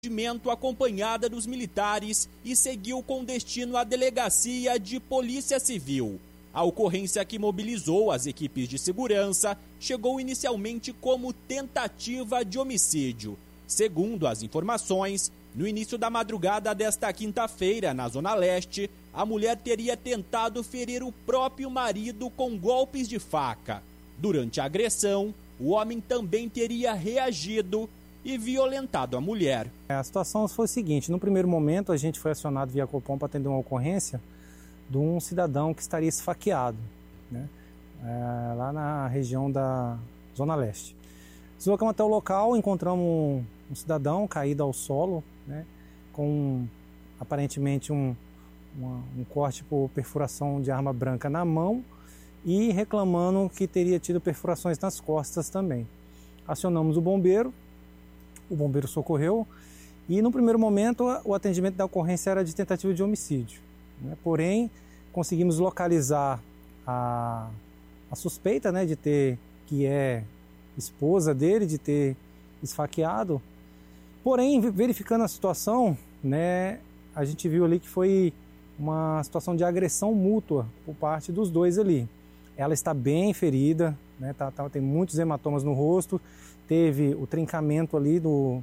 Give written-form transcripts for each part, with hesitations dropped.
acompanhada dos militares e seguiu com destino à delegacia de Polícia Civil. A ocorrência, que mobilizou as equipes de segurança, chegou inicialmente como tentativa de homicídio. Segundo as informações, no início da madrugada desta quinta-feira, na Zona Leste, a mulher teria tentado ferir o próprio marido com golpes de faca. Durante a agressão, o homem também teria reagido e violentado a mulher. A situação foi o seguinte: no primeiro momento a gente foi acionado via Copom para atender uma ocorrência de um cidadão que estaria esfaqueado, né? Lá na região da Zona Leste. Deslocamos até o local, encontramos um cidadão caído ao solo, né? Com aparentemente um corte por perfuração de arma branca na mão e reclamando que teria tido perfurações nas costas também. Acionamos o bombeiro socorreu e no primeiro momento o atendimento da ocorrência era de tentativa de homicídio, né? Porém, conseguimos localizar a suspeita, né, que é esposa dele, de ter esfaqueado. Porém, verificando a situação, né, a gente viu ali que foi uma situação de agressão mútua por parte dos dois ali. Ela está bem ferida, né, tem muitos hematomas no rosto, teve o trincamento ali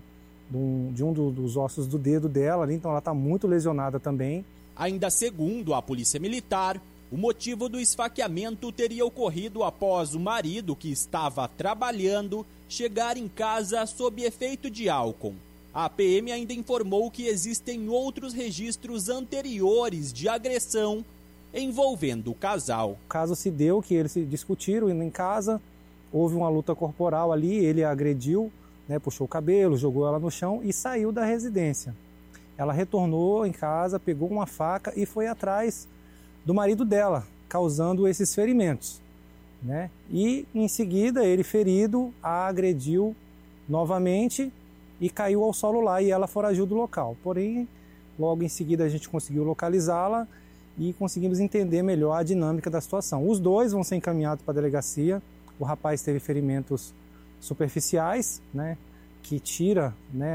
de um dos ossos do dedo dela, ali, então ela está muito lesionada também. Ainda segundo a Polícia Militar, o motivo do esfaqueamento teria ocorrido após o marido, que estava trabalhando, chegar em casa sob efeito de álcool. A PM ainda informou que existem outros registros anteriores de agressão envolvendo o casal. O caso se deu que eles se discutiram indo em casa, houve uma luta corporal ali, ele a agrediu, né, puxou o cabelo, jogou ela no chão e saiu da residência. Ela retornou em casa, pegou uma faca e foi atrás do marido dela, causando esses ferimentos, né? E em seguida ele, ferido, a agrediu novamente e caiu ao solo lá, e ela foragiu do local. Porém, logo em seguida a gente conseguiu localizá-la e conseguimos entender melhor a dinâmica da situação. Os dois vão ser encaminhados para a delegacia. O rapaz teve ferimentos superficiais, né, que tira, né,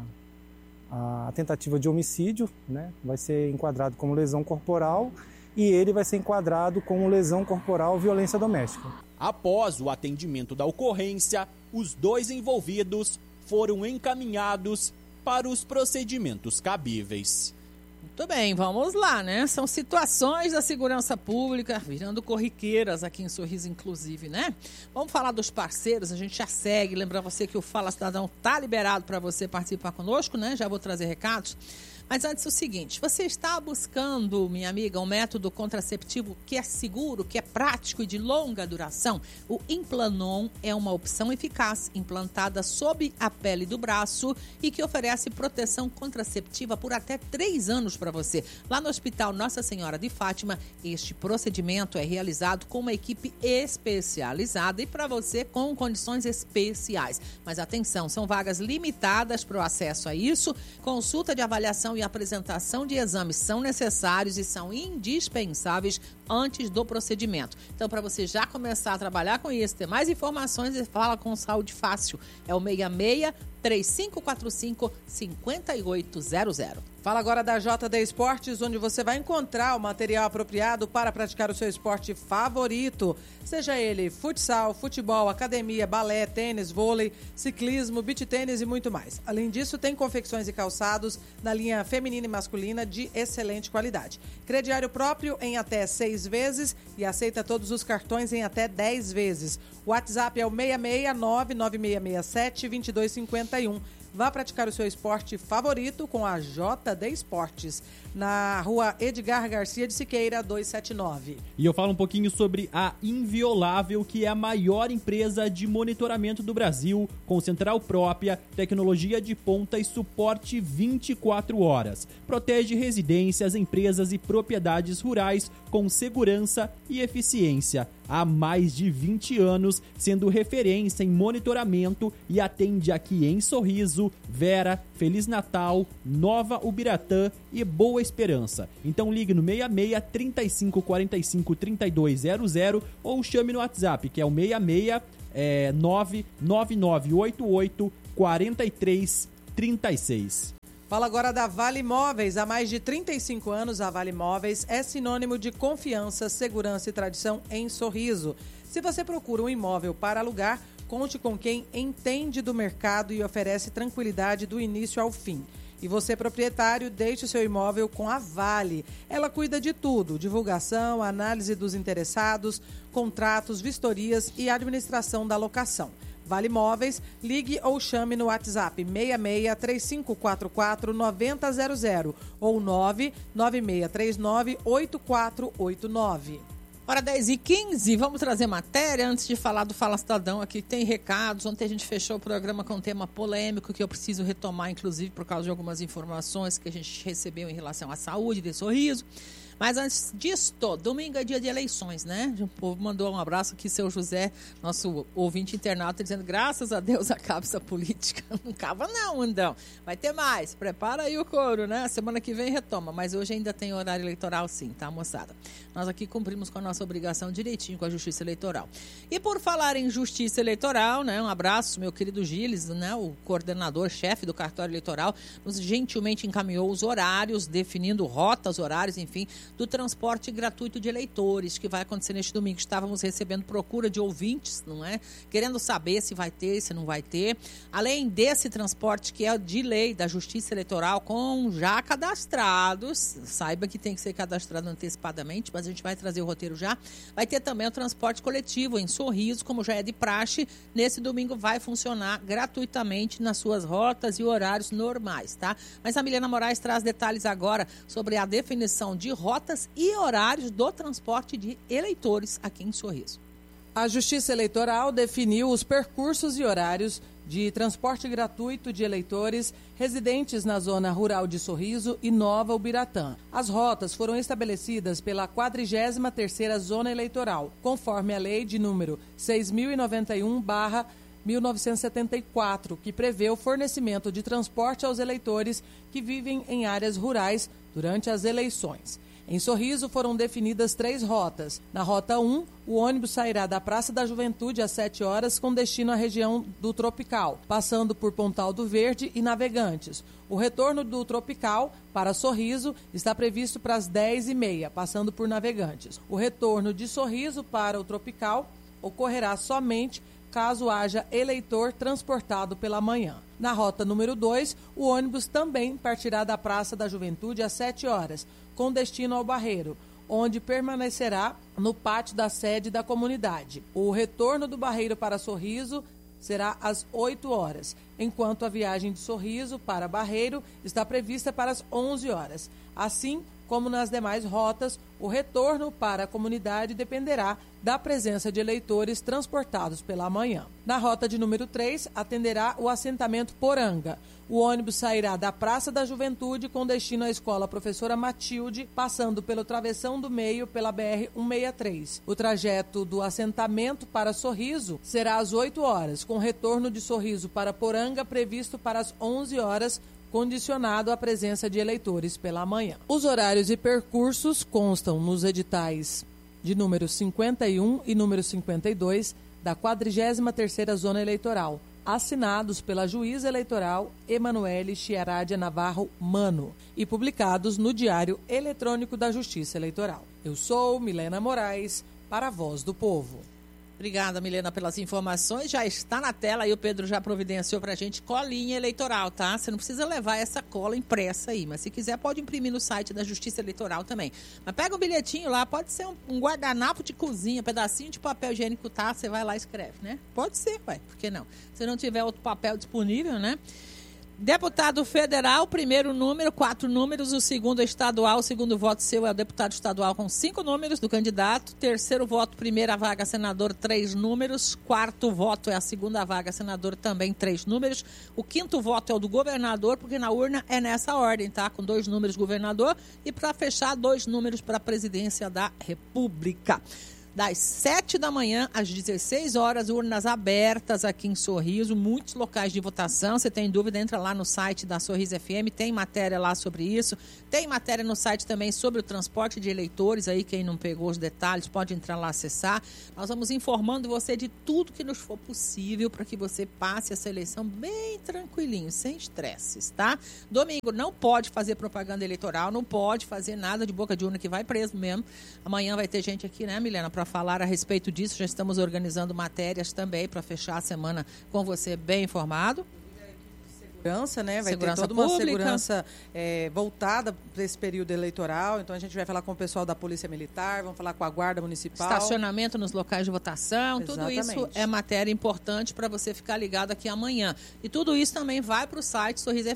a tentativa de homicídio, né, vai ser enquadrado como lesão corporal, e ele vai ser enquadrado como lesão corporal violência doméstica. Após o atendimento da ocorrência, os dois envolvidos foram encaminhados para os procedimentos cabíveis. Muito bem, vamos lá, né? São situações da segurança pública virando corriqueiras aqui em Sorriso, inclusive, né? Vamos falar dos parceiros, a gente já segue. Lembra você que o Fala Cidadão tá liberado para você participar conosco, né? Já vou trazer recados. Mas antes, o seguinte: você está buscando, minha amiga, um método contraceptivo que é seguro, que é prático e de longa duração? O Implanon é uma opção eficaz, implantada sob a pele do braço e que oferece proteção contraceptiva por até 3 anos para você. Lá no Hospital Nossa Senhora de Fátima, este procedimento é realizado com uma equipe especializada e para você com condições especiais. Mas atenção, são vagas limitadas para o acesso a isso. Consulta de avaliação e apresentação de exames são necessários e são indispensáveis antes do procedimento. Então, para você já começar a trabalhar com isso, ter mais informações, fala com Saúde Fácil. É o 66-3545-5800. Fala agora da JD Esportes, onde você vai encontrar o material apropriado para praticar o seu esporte favorito. Seja ele futsal, futebol, academia, balé, tênis, vôlei, ciclismo, beach tênis e muito mais. Além disso, tem confecções e calçados na linha feminina e masculina de excelente qualidade. Crediário próprio em até 6 vezes e aceita todos os cartões em até 10 vezes. O WhatsApp é o 669-9667-2251. Vá praticar o seu esporte favorito com a JD Esportes, na rua Edgar Garcia de Siqueira, 279. E eu falo um pouquinho sobre a Inviolável, que é a maior empresa de monitoramento do Brasil, com central própria, tecnologia de ponta e suporte 24 horas. Protege residências, empresas e propriedades rurais com segurança e eficiência. Há mais de 20 anos, sendo referência em monitoramento, e atende aqui em Sorriso, Vera, Feliz Natal, Nova Ubiratã e Boa Esperança. Então ligue no 66 35 45 3200 ou chame no WhatsApp, que é o 66 99988 43 36. Fala agora da Vale Móveis. Há mais de 35 anos, a Vale Móveis é sinônimo de confiança, segurança e tradição em Sorriso. Se você procura um imóvel para alugar, conte com quem entende do mercado e oferece tranquilidade do início ao fim. E você, proprietário, deixe o seu imóvel com a Vale. Ela cuida de tudo: divulgação, análise dos interessados, contratos, vistorias e administração da locação. Vale Móveis, ligue ou chame no WhatsApp 66-3544-9000 ou 99639-8489. Hora 10h15, vamos trazer matéria antes de falar do Fala Cidadão. Aqui tem recados. Ontem a gente fechou o programa com um tema polêmico que eu preciso retomar, inclusive por causa de algumas informações que a gente recebeu em relação à saúde de Sorriso. Mas antes disso, domingo é dia de eleições, né? O povo mandou um abraço aqui, seu José, nosso ouvinte internauta, dizendo: graças a Deus acaba essa política. Não acaba não, Andão. Vai ter mais. Prepara aí o couro, né? Semana que vem retoma, mas hoje ainda tem horário eleitoral sim, tá, moçada? Nós aqui cumprimos com a nossa obrigação direitinho com a Justiça Eleitoral. E por falar em Justiça Eleitoral, né? Um abraço, meu querido Gilles, né? O coordenador-chefe do cartório eleitoral, nos gentilmente encaminhou os horários, definindo rotas, horários, enfim, do transporte gratuito de eleitores, que vai acontecer neste domingo. Estávamos recebendo procura de ouvintes, não é? Querendo saber se vai ter, se não vai ter. Além desse transporte que é de lei da Justiça Eleitoral, com já cadastrados, saiba que tem que ser cadastrado antecipadamente, mas a gente vai trazer o roteiro já. Vai ter também o transporte coletivo em Sorriso, como já é de praxe. Nesse domingo vai funcionar gratuitamente nas suas rotas e horários normais, tá? Mas a Milena Moraes traz detalhes agora sobre a definição de rotas e horários do transporte de eleitores aqui em Sorriso. A Justiça Eleitoral definiu os percursos e horários de transporte gratuito de eleitores residentes na zona rural de Sorriso e Nova Ubiratã. As rotas foram estabelecidas pela 43ª Zona Eleitoral, conforme a lei de número 6.091/1974, que prevê o fornecimento de transporte aos eleitores que vivem em áreas rurais durante as eleições. Em Sorriso foram definidas 3 rotas. Na Rota 1, o ônibus sairá da Praça da Juventude às 7 horas com destino à região do Tropical, passando por Pontal do Verde e Navegantes. O retorno do Tropical para Sorriso está previsto para as 10h30, passando por Navegantes. O retorno de Sorriso para o Tropical ocorrerá somente caso haja eleitor transportado pela manhã. Na rota número 2, o ônibus também partirá da Praça da Juventude às 7 horas, com destino ao Barreiro, onde permanecerá no pátio da sede da comunidade. O retorno do Barreiro para Sorriso será às 8 horas, enquanto a viagem de Sorriso para Barreiro está prevista para as 11 horas. Assim como nas demais rotas, o retorno para a comunidade dependerá da presença de eleitores transportados pela manhã. Na rota de número 3, atenderá o assentamento Poranga. O ônibus sairá da Praça da Juventude com destino à Escola Professora Matilde, passando pelo Travessão do Meio pela BR-163. O trajeto do assentamento para Sorriso será às 8 horas, com retorno de Sorriso para Poranga previsto para as 11 horas, condicionado à presença de eleitores pela manhã. Os horários e percursos constam nos editais de número 51 e número 52 da 43ª Zona Eleitoral, assinados pela juíza eleitoral Emanuele Chiaradia Navarro Mano e publicados no Diário Eletrônico da Justiça Eleitoral. Eu sou Milena Moraes, para a Voz do Povo. Obrigada, Milena, pelas informações. Já está na tela e o Pedro já providenciou para a gente colinha eleitoral, tá? Você não precisa levar essa cola impressa aí, mas se quiser pode imprimir no site da Justiça Eleitoral também. Mas pega um bilhetinho lá, pode ser um guardanapo de cozinha, pedacinho de papel higiênico, tá? Você vai lá e escreve, né? Pode ser, ué, por que não? Se não tiver outro papel disponível, né? Deputado federal, primeiro número, 4 números. O segundo estadual, o segundo voto seu é o deputado estadual com 5 números do candidato. Terceiro voto, primeira vaga, senador, 3 números. Quarto voto é a segunda vaga, senador, também 3 números. O quinto voto é o do governador, porque na urna é nessa ordem, tá? Com 2 números governador e para fechar 2 números para a presidência da República. das 7 da manhã às 16 horas, urnas abertas aqui em Sorriso, muitos locais de votação. Você tem dúvida, entra lá no site da Sorriso FM, tem matéria lá sobre isso, tem matéria no site também sobre o transporte de eleitores, aí quem não pegou os detalhes pode entrar lá acessar. Nós vamos informando você de tudo que nos for possível para que você passe essa eleição bem tranquilinho, sem estresses, tá? Domingo não pode fazer propaganda eleitoral, não pode fazer nada de boca de urna, que vai preso mesmo. Amanhã vai ter gente aqui, né, Milena, para falar a respeito disso. Já estamos organizando matérias também para fechar a semana com você bem informado. Segurança, né? Vai Segurança ter toda uma pública. Segurança voltada para esse período eleitoral. Então a gente vai falar com o pessoal da Polícia Militar, vamos falar com a Guarda Municipal. Estacionamento nos locais de votação, Exatamente. Tudo isso é matéria importante para você ficar ligado aqui amanhã. E tudo isso também vai para o site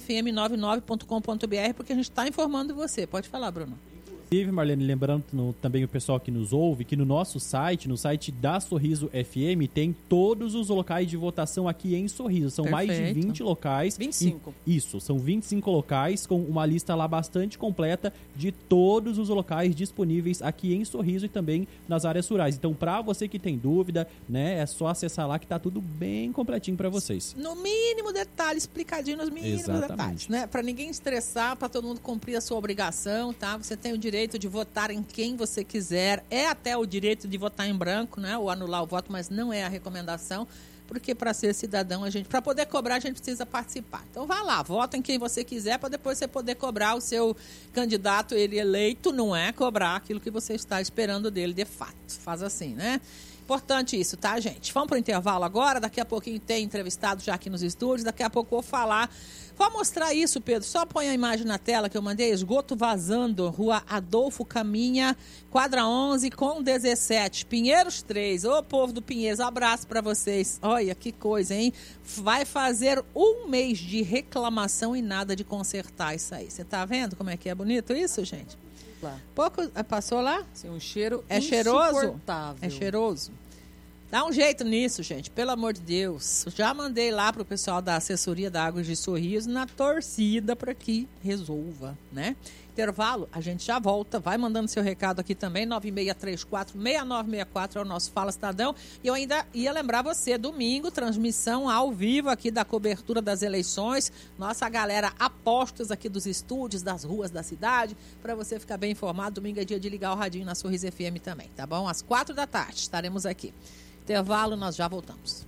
sorrisofm99.com.br, porque a gente está informando você. Pode falar, Bruno. Inclusive, Marlene, lembrando também o pessoal que nos ouve, que no nosso site, no site da Sorriso FM, tem todos os locais de votação aqui em Sorriso. São mais de 20 locais. 25. Isso, são 25 locais com uma lista lá bastante completa de todos os locais disponíveis aqui em Sorriso e também nas áreas rurais. Então, para você que tem dúvida, né, é só acessar lá que tá tudo bem completinho para vocês. No mínimo detalhe, explicadinho nos mínimos detalhes, né? Para ninguém estressar, para todo mundo cumprir a sua obrigação, tá? Você tem o direito de votar em quem você quiser, é até o direito de votar em branco, né? Ou anular o voto, mas não é a recomendação, porque para ser cidadão, para poder cobrar, a gente precisa participar. Então vá lá, vota em quem você quiser, para depois você poder cobrar o seu candidato, ele eleito, não é cobrar aquilo que você está esperando dele, de fato. Faz assim, né? Importante isso, tá, gente? Vamos para o intervalo agora, daqui a pouquinho tem entrevistado já aqui nos estúdios, daqui a pouco eu vou falar. Vou mostrar isso, Pedro, só põe a imagem na tela que eu mandei, esgoto vazando, Rua Adolfo Caminha, quadra 11 com 17, Pinheiros 3. Ô, povo do Pinheiros, abraço para vocês. Olha, que coisa, hein? Vai fazer 1 mês de reclamação e nada de consertar isso aí. Você tá vendo como é que é bonito isso, gente? Lá. Pouco, passou lá? Sim, um cheiro insuportável. É cheiroso? Dá um jeito nisso, gente, pelo amor de Deus. Já mandei lá pro pessoal da assessoria da Águas de Sorriso na torcida para que resolva, né? Intervalo, a gente já volta. Vai mandando seu recado aqui também, 9634-6964 é o nosso Fala Cidadão. E eu ainda ia lembrar você, domingo, transmissão ao vivo aqui da cobertura das eleições. Nossa galera apostos aqui dos estúdios, das ruas da cidade, para você ficar bem informado. Domingo é dia de ligar o radinho na Sorriso FM também, tá bom? Às 4 da tarde estaremos aqui. Intervalo, nós já voltamos.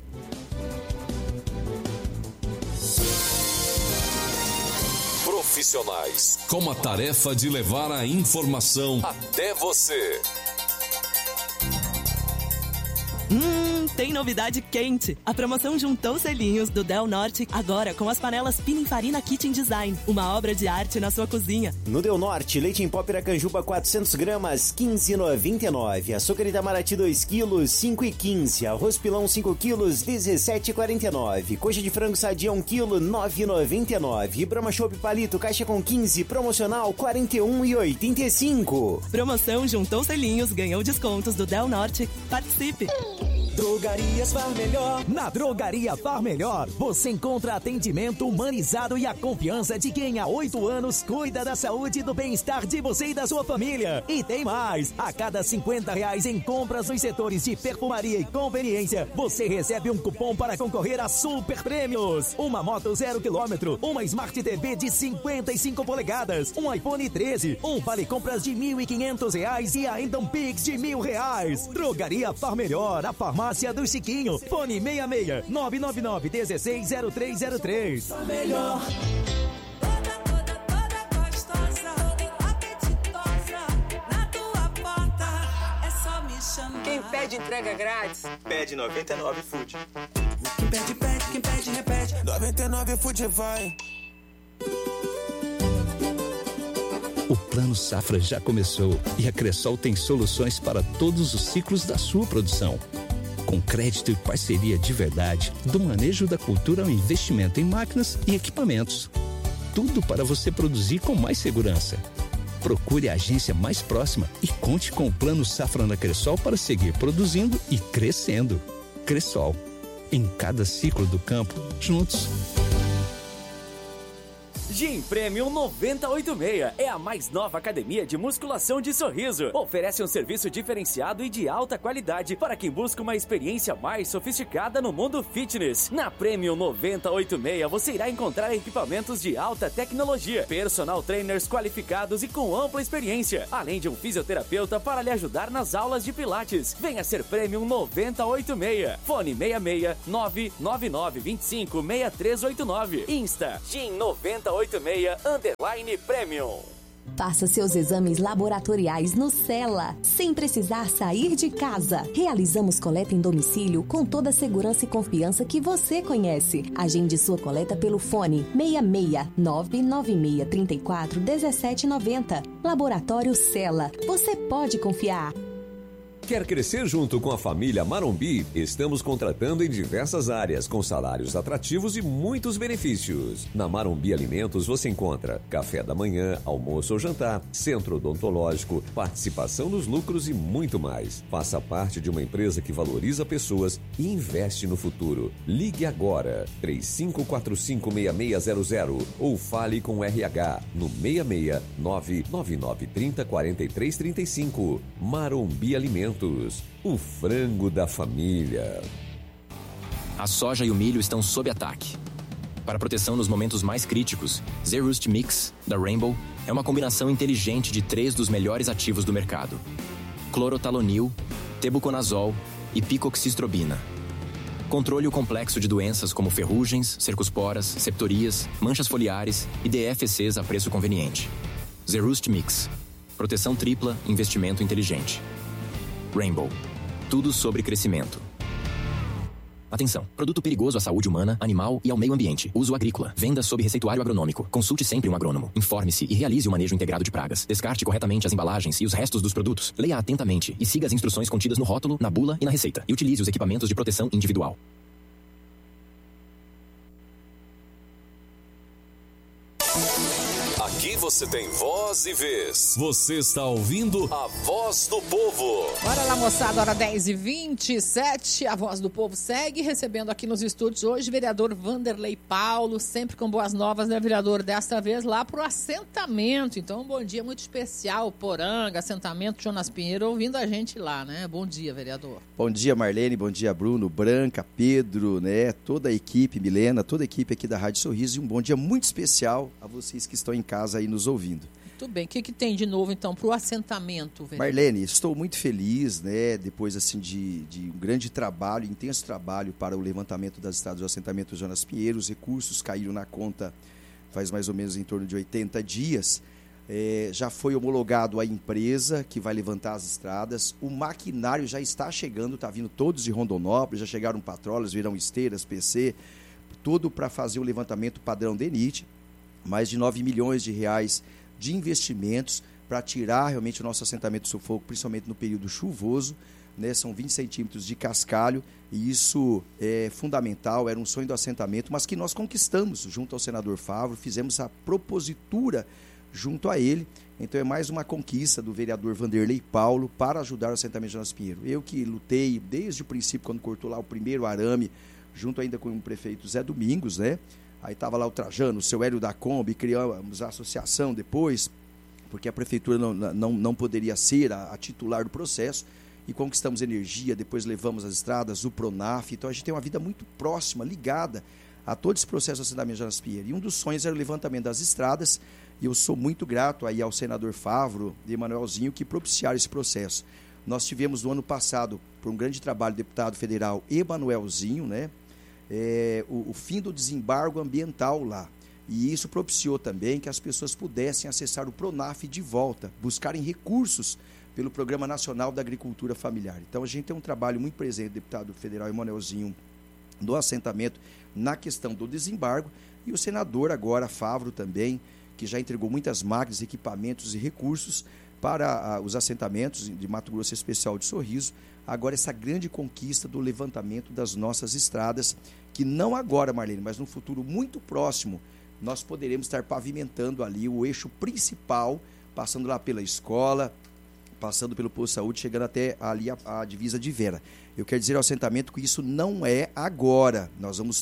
Profissionais com a tarefa de levar a informação até você. Tem novidade quente. A promoção juntou selinhos do Del Norte, agora com as panelas Pininfarina Kitchen Design. Uma obra de arte na sua cozinha. No Del Norte, leite em pó Piracanjuba 400 gramas, R$15,99. Açúcar Itamaraty 2 quilos, R$5,15. Arroz pilão 5 quilos, R$17,49. Coxa de frango sadia 1 quilo, R$9,99. E Brahma Chopp Palito, caixa com 15, promocional R$41,85. Promoção juntou selinhos, ganhou descontos do Del Norte. Participe! Drogarias Far Melhor. Na Drogaria Far Melhor, você encontra atendimento humanizado e a confiança de quem há 8 anos cuida da saúde e do bem-estar de você e da sua família. E tem mais! A cada R$50 em compras nos setores de perfumaria e conveniência, você recebe um cupom para concorrer a super prêmios. Uma moto 0 km, uma Smart TV de 55 polegadas, um iPhone 13, um vale compras de R$1.500 e ainda um Pix de R$1.000. Drogaria Far Melhor, a farmácia do Chiquinho. Fone 66-999-160303. Melhor. Toda gostosa, apetitosa, na tua porta, é só me chamar. Quem pede entrega grátis, pede 99 Food. Quem pede, pede, quem pede, repete. 99 Food vai. O Plano Safra já começou e a Cressol tem soluções para todos os ciclos da sua produção. Com crédito e parceria de verdade, do manejo da cultura ao investimento em máquinas e equipamentos. Tudo para você produzir com mais segurança. Procure a agência mais próxima e conte com o Plano Safra na Cressol para seguir produzindo e crescendo. Cressol, em cada ciclo do campo, juntos. Gym Premium 986 é a mais nova academia de musculação de Sorriso. Oferece um serviço diferenciado e de alta qualidade para quem busca uma experiência mais sofisticada no mundo fitness. Na Premium 986 você irá encontrar equipamentos de alta tecnologia, personal trainers qualificados e com ampla experiência, além de um fisioterapeuta para lhe ajudar nas aulas de pilates. Venha ser Premium 986. Fone 66 999 25 6389. Insta Gym 986 _Premium. Faça seus exames laboratoriais no Cela, sem precisar sair de casa. Realizamos coleta em domicílio com toda a segurança e confiança que você conhece. Agende sua coleta pelo fone 66 996 34 1790. Laboratório Cela. Você pode confiar. Quer crescer junto com a família Marombi? Estamos contratando em diversas áreas, com salários atrativos e muitos benefícios. Na Marombi Alimentos você encontra café da manhã, almoço ou jantar, centro odontológico, participação nos lucros e muito mais. Faça parte de uma empresa que valoriza pessoas e investe no futuro. Ligue agora, 35456600 ou fale com o RH no 66 99930 4335. Marombi Alimentos. O frango da família. A soja e o milho estão sob ataque. Para proteção nos momentos mais críticos, Zerust Mix, da Rainbow, é uma combinação inteligente de 3 dos melhores ativos do mercado: clorotalonil, tebuconazol e picoxistrobina. Controle o complexo de doenças como ferrugens, cercosporas, septorias, manchas foliares e DFCs a preço conveniente. Zerust Mix. Proteção tripla, investimento inteligente. Rainbow. Tudo sobre crescimento. Atenção. Produto perigoso à saúde humana, animal e ao meio ambiente. Uso agrícola. Venda sob receituário agronômico. Consulte sempre um agrônomo. Informe-se e realize o manejo integrado de pragas. Descarte corretamente as embalagens e os restos dos produtos. Leia atentamente e siga as instruções contidas no rótulo, na bula e na receita. E utilize os equipamentos de proteção individual. Aqui você tem voz e vez. Você está ouvindo a Voz do Povo. Bora lá, moçada, hora 10h27. A Voz do Povo segue recebendo aqui nos estúdios hoje o vereador Vanderlei Paulo, sempre com boas novas, né, vereador? Desta vez lá pro assentamento. Então, um bom dia muito especial, Poranga, assentamento Jonas Pinheiro, ouvindo a gente lá, né? Bom dia, vereador. Bom dia, Marlene, bom dia, Bruno, Branca, Pedro, né? Toda a equipe, Milena, toda a equipe aqui da Rádio Sorriso. E um bom dia muito especial a vocês que estão em casa aí nos ouvindo. Muito bem. O que tem de novo, então, para o assentamento, vereador? Marlene, estou muito feliz, né, depois assim, de um grande trabalho, intenso trabalho para o levantamento das estradas do assentamento Jonas Pinheiro. Os recursos caíram na conta faz mais ou menos em torno de 80 dias. Já foi homologado a empresa que vai levantar as estradas. O maquinário já está chegando, está vindo todos de Rondonópolis, já chegaram patrolas, virão esteiras, PC, tudo para fazer o levantamento padrão DENIT. Mais de 9 milhões de reais de investimentos para tirar realmente o nosso assentamento do sufoco, principalmente no período chuvoso, né? São 20 centímetros de cascalho e isso é fundamental, era um sonho do assentamento, mas que nós conquistamos junto ao senador Favro, fizemos a propositura junto a ele. Então é mais uma conquista do vereador Vanderlei Paulo para ajudar o assentamento Jonas Pinheiro. Eu que lutei desde o princípio, quando cortou lá o primeiro arame, junto ainda com o prefeito Zé Domingos, né? Aí estava lá o Trajano, o seu Hélio da Kombi, criamos a associação depois, porque a prefeitura não poderia ser a titular do processo, e conquistamos energia, depois levamos as estradas, o Pronaf. Então a gente tem uma vida muito próxima, ligada a todo esse processo do assentamento Jonas Pinheiro. E um dos sonhos era o levantamento das estradas, e eu sou muito grato aí ao senador Favro e Emanuelzinho que propiciaram esse processo. Nós tivemos no ano passado, por um grande trabalho do deputado federal Emanuelzinho, né? O fim do desembargo ambiental lá. E isso propiciou também que as pessoas pudessem acessar o Pronaf de volta, buscarem recursos pelo Programa Nacional da Agricultura Familiar. Então a gente tem um trabalho muito presente do deputado federal Emanuelzinho do assentamento na questão do desembargo, e o senador agora, Favro também, que já entregou muitas máquinas, equipamentos e recursos para os assentamentos de Mato Grosso, especial de Sorriso. Agora essa grande conquista do levantamento das nossas estradas, que não agora, Marlene, mas no futuro muito próximo, nós poderemos estar pavimentando ali o eixo principal, passando lá pela escola, passando pelo posto de saúde, chegando até ali a divisa de Vera. Eu quero dizer ao assentamento que isso não é agora. Nós vamos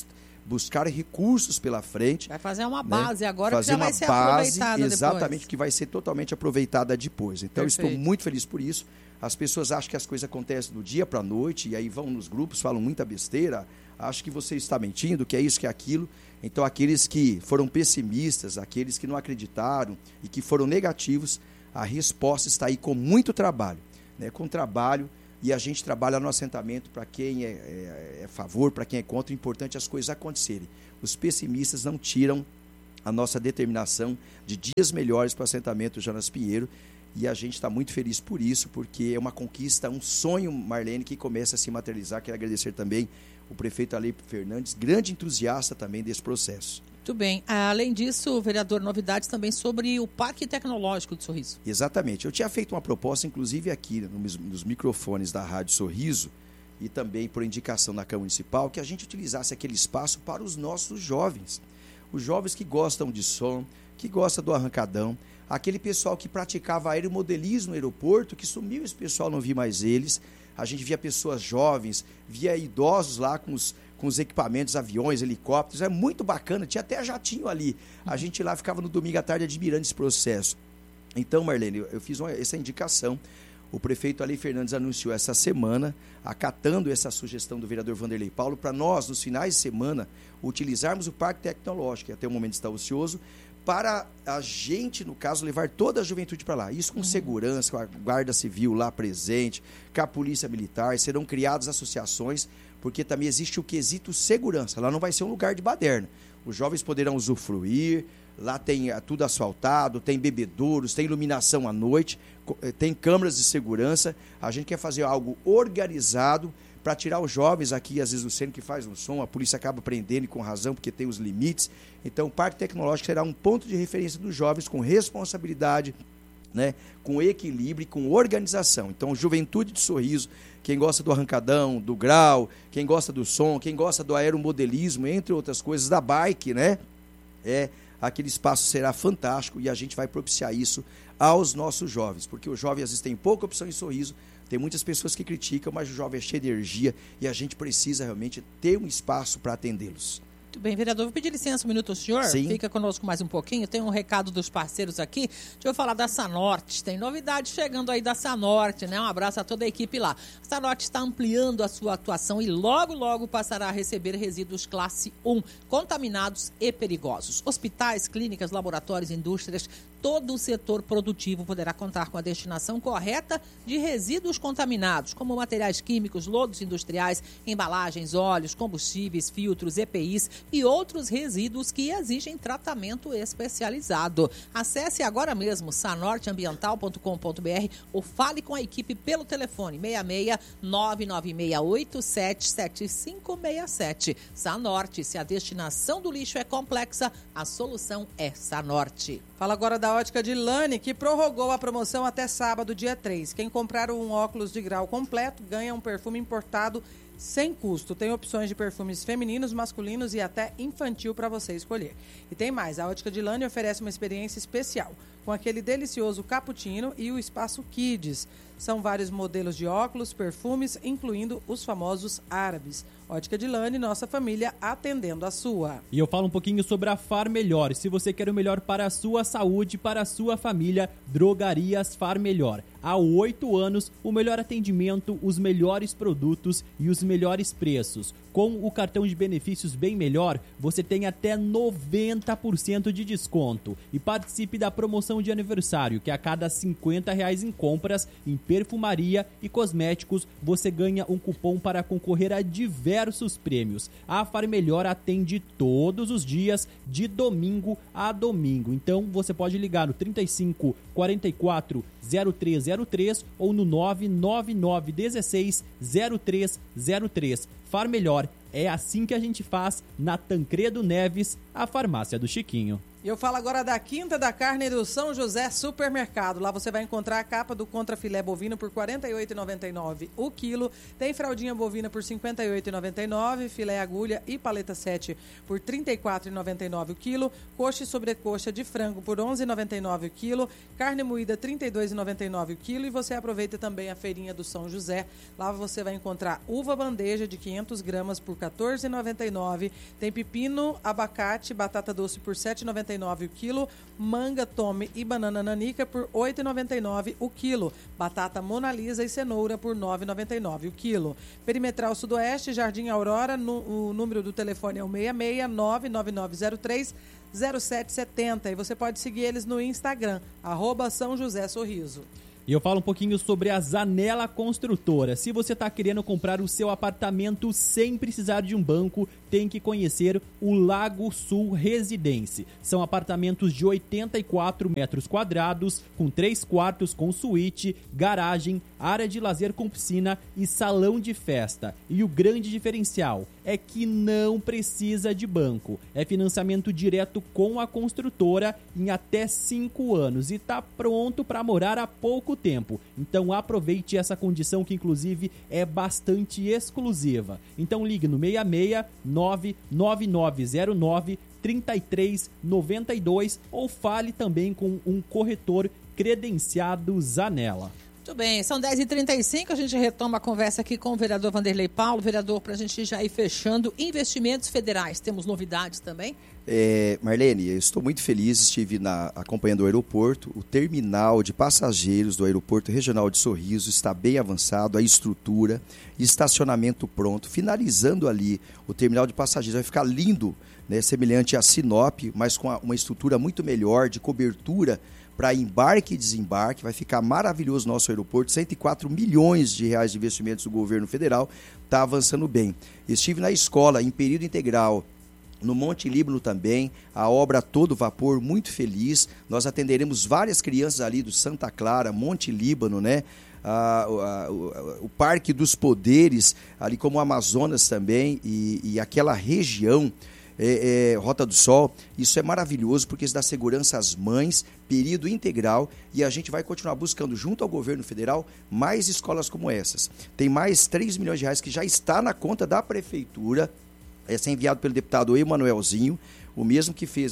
buscar recursos pela frente. Vai fazer uma base agora fazer que já vai ser aproveitada exatamente, depois. que vai ser totalmente aproveitada depois. Então, eu estou Perfeito. muito feliz por isso. As pessoas acham que as coisas acontecem do dia para a noite e aí vão nos grupos, falam muita besteira, acham que você está mentindo, que é isso, que é aquilo. Então, aqueles que foram pessimistas, aqueles que não acreditaram e que foram negativos, a resposta está aí com muito trabalho, né? Com trabalho, e a gente trabalha no assentamento para quem é a favor, para quem é contra. O importante é as coisas acontecerem. Os pessimistas não tiram a nossa determinação de dias melhores para o assentamento Jonas Pinheiro, e a gente está muito feliz por isso, porque é uma conquista, um sonho, Marlene, que começa a se materializar. Quero agradecer também o prefeito Aleipio Fernandes, grande entusiasta também desse processo. Muito bem. Além disso, vereador, novidades também sobre o Parque Tecnológico de Sorriso. Exatamente. Eu tinha feito uma proposta, inclusive aqui nos microfones da Rádio Sorriso, e também por indicação da Câmara Municipal, que a gente utilizasse aquele espaço para os nossos jovens. Os jovens que gostam de som, que gostam do arrancadão, aquele pessoal que praticava aeromodelismo no aeroporto, que sumiu, esse pessoal, não vi mais eles. A gente via pessoas jovens, via idosos lá com os equipamentos, aviões, helicópteros. É muito bacana, tinha até jatinho ali. A gente lá ficava no domingo à tarde admirando esse processo. Então, Marlene, eu fiz essa indicação. O prefeito Aleipio Fernandes anunciou essa semana, acatando essa sugestão do vereador Vanderlei Paulo, para nós, nos finais de semana, utilizarmos o Parque Tecnológico, que até o momento está ocioso, para a gente, no caso, levar toda a juventude para lá. Isso com segurança, com a Guarda Civil lá presente, com a Polícia Militar. Serão criadas associações, porque também existe o quesito segurança. Lá não vai ser um lugar de baderna. Os jovens poderão usufruir, lá tem tudo asfaltado, tem bebedouros, tem iluminação à noite, tem câmeras de segurança. A gente quer fazer algo organizado para tirar os jovens aqui, às vezes o centro que faz um som, a polícia acaba prendendo, e com razão, porque tem os limites. Então, o Parque Tecnológico será um ponto de referência dos jovens com responsabilidade, né, com equilíbrio e com organização. Então, juventude de Sorriso, quem gosta do arrancadão, do grau, quem gosta do som, quem gosta do aeromodelismo, entre outras coisas, da bike, né, aquele espaço será fantástico, e a gente vai propiciar isso aos nossos jovens, porque o jovem às vezes tem pouca opção em Sorriso. Tem muitas pessoas que criticam, mas o jovem é cheio de energia e a gente precisa realmente ter um espaço para atendê-los. Muito bem, vereador, vou pedir licença um minuto ao senhor. Sim. Fica conosco mais um pouquinho. Tem um recado dos parceiros aqui. Deixa eu falar da Sanorte. Tem novidade chegando aí da Sanorte, né? Um abraço a toda a equipe lá. A Sanorte está ampliando a sua atuação e logo, logo passará a receber resíduos classe 1, contaminados e perigosos. Hospitais, clínicas, laboratórios, indústrias, todo o setor produtivo poderá contar com a destinação correta de resíduos contaminados, como materiais químicos, lodos industriais, embalagens, óleos, combustíveis, filtros, EPIs e outros resíduos que exigem tratamento especializado. Acesse agora mesmo sanorteambiental.com.br ou fale com a equipe pelo telefone 66 99687 7567. Sanorte, se a destinação do lixo é complexa, a solução é Sanorte. Fala agora da Ótica de Lani, que prorrogou a promoção até sábado, dia 3. Quem comprar um óculos de grau completo ganha um perfume importado sem custo. Tem opções de perfumes femininos, masculinos e até infantil para você escolher. E tem mais, a Ótica de Lani oferece uma experiência especial, com aquele delicioso cappuccino e o espaço Kids. São vários modelos de óculos, perfumes, incluindo os famosos árabes. Ótica de Lani, nossa família atendendo a sua. E eu falo um pouquinho sobre a Far Melhor. Se você quer o melhor para a sua saúde, para a sua família, Drogarias Far Melhor. Há 8 anos, o melhor atendimento, os melhores produtos e os melhores preços. Com o cartão de benefícios Bem Melhor, você tem até 90% de desconto. E participe da promoção de aniversário, que a cada R$50 em compras em perfumaria e cosméticos, você ganha um cupom para concorrer a diversos prêmios. A Far Melhor atende todos os dias, de domingo a domingo. Então, você pode ligar no 35 44 0303 ou no 999 16 0303. Far Melhor, é assim que a gente faz na Tancredo Neves, a farmácia do Chiquinho. E eu falo agora da Quinta da Carne do São José Supermercado. Lá você vai encontrar a capa do contrafilé bovino por R$ 48,99 o quilo. Tem fraldinha bovina por R$ 58,99, filé agulha e paleta 7 por R$ 34,99 o quilo. Coxa e sobrecoxa de frango por R$ 11,99 o quilo. Carne moída R$ 32,99 o quilo. E você aproveita também a feirinha do São José. Lá você vai encontrar uva bandeja de 500 gramas por R$ 14,99. Tem pepino, abacate, batata doce por R$ 7,99 o quilo, manga, tome e banana nanica por R$ 8,99 o quilo, batata Mona Lisa e cenoura por R$ 9,99 o quilo. Perimetral Sudoeste, Jardim Aurora, o número do telefone é o 66999030770 e você pode seguir eles no Instagram, @São José Sorriso. E eu falo um pouquinho sobre a Zanella Construtora. Se você está querendo comprar o seu apartamento sem precisar de um banco, tem que conhecer o Lago Sul Residência. São apartamentos de 84 metros quadrados, com 3 quartos com suíte, garagem, área de lazer com piscina e salão de festa. E o grande diferencial é que não precisa de banco. É financiamento direto com a construtora em até 5 anos e está pronto para morar há pouco tempo. Então aproveite essa condição que inclusive é bastante exclusiva. Então ligue no 669-9909-3392 ou fale também com um corretor credenciado Zanella. Muito bem, são 10h35, a gente retoma a conversa aqui com o vereador Vanderlei Paulo. Vereador, para a gente já ir fechando, investimentos federais, temos novidades também? Marlene, eu estou muito feliz, estive acompanhando o aeroporto, o terminal de passageiros do aeroporto regional de Sorriso está bem avançado, a estrutura, estacionamento pronto, finalizando ali o terminal de passageiros, vai ficar lindo, né, semelhante a Sinop, mas com uma estrutura muito melhor, de cobertura para embarque e desembarque, vai ficar maravilhoso o nosso aeroporto, 104 milhões de reais de investimentos do governo federal, está avançando bem. Estive na escola, em período integral, no Monte Líbano também, a obra a todo vapor, muito feliz, nós atenderemos várias crianças ali do Santa Clara, Monte Líbano, né? O Parque dos Poderes, ali como o Amazonas também, e aquela região, Rota do Sol, isso é maravilhoso porque isso dá segurança às mães, período integral, e a gente vai continuar buscando junto ao governo federal mais escolas como essas. Tem mais 3 milhões de reais que já está na conta da prefeitura, esse é enviado pelo deputado Emanuelzinho, o mesmo que fez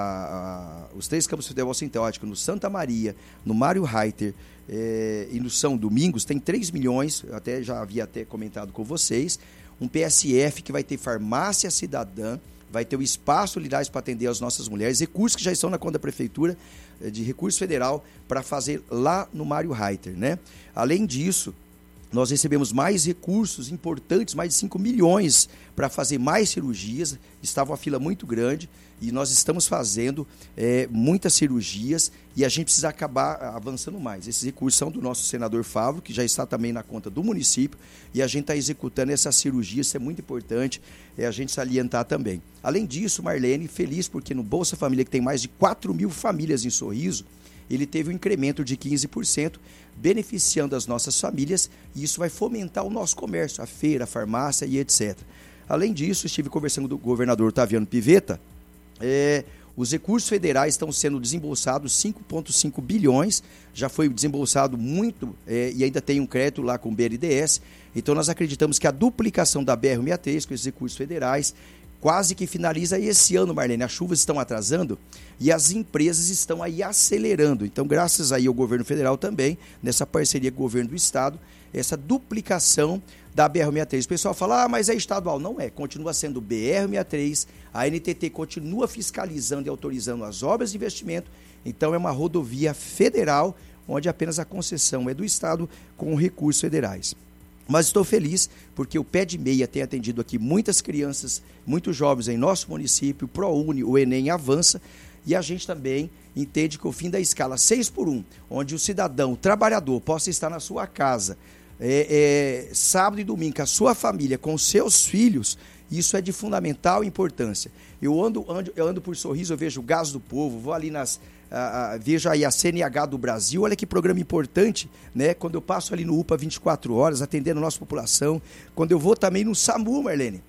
os 3 campos de futebol sintético no Santa Maria, no Mário Reiter e no São Domingos, tem 3 milhões, até já havia comentado com vocês, um PSF que vai ter farmácia cidadã, vai ter o espaço Lilás para atender as nossas mulheres, recursos que já estão na conta da prefeitura, de recurso federal, para fazer lá no Mário Reiter, né? Além disso, nós recebemos mais recursos importantes, mais de 5 milhões para fazer mais cirurgias, estava uma fila muito grande e nós estamos fazendo muitas cirurgias e a gente precisa acabar avançando mais. Esses recursos são do nosso senador Fávaro, que já está também na conta do município, e a gente está executando essas cirurgias, isso é muito importante a gente salientar também. Além disso, Marlene, feliz porque no Bolsa Família, que tem mais de 4 mil famílias em Sorriso, ele teve um incremento de 15%, beneficiando as nossas famílias, e isso vai fomentar o nosso comércio, a feira, a farmácia e etc. Além disso, estive conversando com o governador Otaviano Pivetta, os recursos federais estão sendo desembolsados, 5,5 bilhões, já foi desembolsado muito e ainda tem um crédito lá com o BNDES, então nós acreditamos que a duplicação da BR-163 com esses recursos federais quase que finaliza esse ano, Marlene. As chuvas estão atrasando e as empresas estão aí acelerando. Então, graças aí ao governo federal também, nessa parceria com o governo do estado, essa duplicação da BR-163. O pessoal fala, mas é estadual. Não é, continua sendo BR-163, a NTT continua fiscalizando e autorizando as obras de investimento, então é uma rodovia federal, onde apenas a concessão é do estado com recursos federais. Mas estou feliz porque o Pé de Meia tem atendido aqui muitas crianças, muitos jovens em nosso município, o ProUni, o Enem avança, e a gente também entende que o fim da escala 6x1, onde o cidadão, o trabalhador, possa estar na sua casa, sábado e domingo, com a sua família, com seus filhos, isso é de fundamental importância. Eu ando por Sorriso, eu vejo o Gás do Povo, vou ali vejo aí a CNH do Brasil, olha que programa importante, né? Quando eu passo ali no UPA 24 horas, atendendo a nossa população, quando eu vou também no SAMU, Marlene,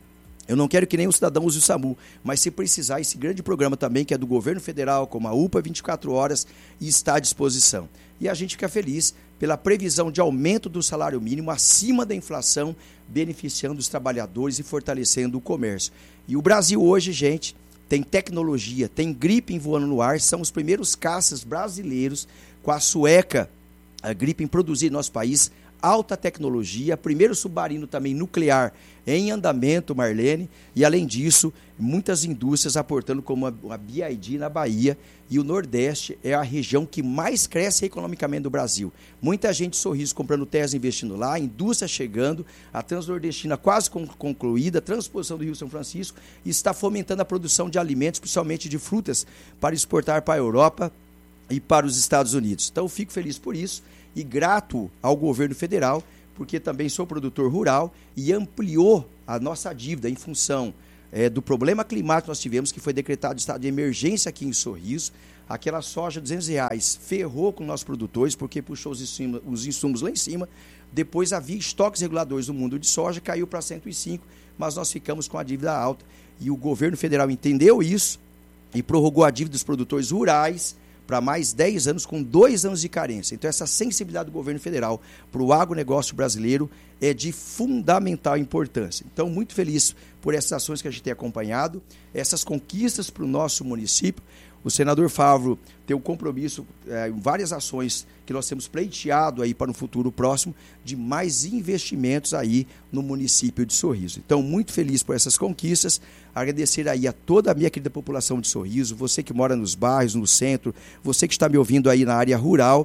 Eu não quero que nenhum cidadão use o SAMU, mas se precisar, esse grande programa também, que é do governo federal, como a UPA 24 horas, está à disposição. E a gente fica feliz pela previsão de aumento do salário mínimo acima da inflação, beneficiando os trabalhadores e fortalecendo o comércio. E o Brasil hoje, gente, tem tecnologia, tem Gripen voando no ar, são os primeiros caças brasileiros com a sueca, a Gripen produzir em nosso país, alta tecnologia, primeiro submarino também nuclear em andamento, Marlene, e além disso, muitas indústrias aportando como a BID na Bahia, e o Nordeste é a região que mais cresce economicamente do Brasil. Muita gente Sorriso comprando terras, investindo lá, a indústria chegando, a Transnordestina quase concluída, a transposição do Rio São Francisco, e está fomentando a produção de alimentos, principalmente de frutas, para exportar para a Europa e para os Estados Unidos. Então, fico feliz por isso e grato ao governo federal, porque também sou produtor rural e ampliou a nossa dívida em função do problema climático que nós tivemos, que foi decretado estado de emergência aqui em Sorriso. Aquela soja de R$200 ferrou com nossos produtores, porque puxou os insumos lá em cima. Depois havia estoques reguladores no mundo de soja, caiu para 105, mas nós ficamos com a dívida alta. E o governo federal entendeu isso e prorrogou a dívida dos produtores rurais para mais 10 anos, com 2 anos de carência. Então, essa sensibilidade do governo federal para o agronegócio brasileiro é de fundamental importância. Então, muito feliz por essas ações que a gente tem acompanhado, essas conquistas para o nosso município. O senador Favro tem um compromisso em várias ações que nós temos pleiteado aí para um futuro próximo de mais investimentos aí no município de Sorriso. Então, muito feliz por essas conquistas, agradecer aí a toda a minha querida população de Sorriso, você que mora nos bairros, no centro, você que está me ouvindo aí na área rural,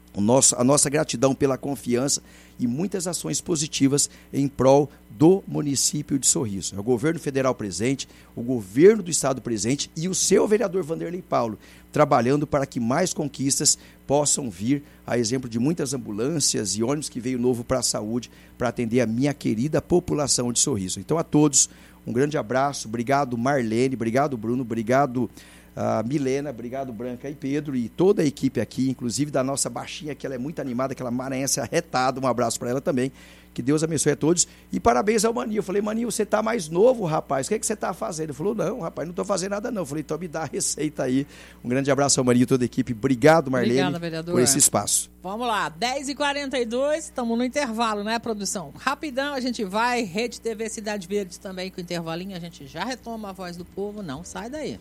a nossa gratidão pela confiança e muitas ações positivas em prol do município de Sorriso. É o governo federal presente, o governo do estado presente e o seu vereador Vanderlei Paulo trabalhando para que mais conquistas possam vir, a exemplo de muitas ambulâncias e ônibus que veio novo para a saúde, para atender a minha querida população de Sorriso. Então, a todos, um grande abraço, obrigado Marlene, obrigado Bruno, obrigado Milena, obrigado Branca e Pedro e toda a equipe aqui, inclusive da nossa baixinha, que ela é muito animada, aquela maranhense arretada, um abraço para ela também, que Deus abençoe a todos e parabéns ao Maninho. Eu falei, Maninho, você tá mais novo, rapaz, o que é que você tá fazendo? Ele falou, não, rapaz, não tô fazendo nada não. Eu falei, então me dá a receita aí. Um grande abraço ao Maninho e toda a equipe, obrigado Marlene. Obrigada, vereador, por esse espaço. Vamos lá, 10h42, estamos no intervalo, né, produção? Rapidão, a gente vai, Rede TV Cidade Verde também com intervalinho, a gente já retoma a Voz do Povo, não sai daí.